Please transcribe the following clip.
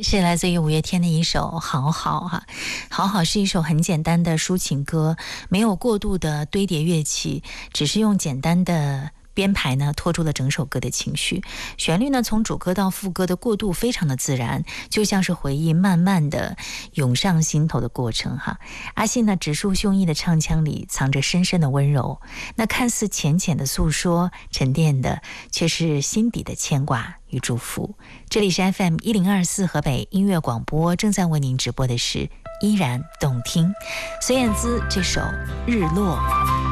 是来自于五月天的一首《好好》哈，《好好》是一首很简单的抒情歌，没有过度的堆叠乐器，只是用简单的编排呢拖出了整首歌的情绪。旋律呢从主歌到副歌的过渡非常的自然，就像是回忆慢慢的涌上心头的过程哈。阿信呢直抒胸臆的唱腔里藏着深深的温柔，那看似浅浅的诉说，沉淀的却是心底的牵挂与祝福。这里是 FM1024 河北音乐广播，正在为您直播的是依然动听，孙燕姿这首《日落》。